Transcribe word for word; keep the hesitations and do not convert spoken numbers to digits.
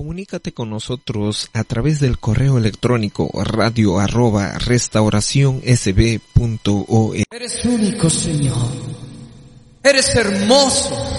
Comunícate con nosotros a través del correo electrónico radio arroba restauración s b punto org. Eres único, Señor. Eres hermoso.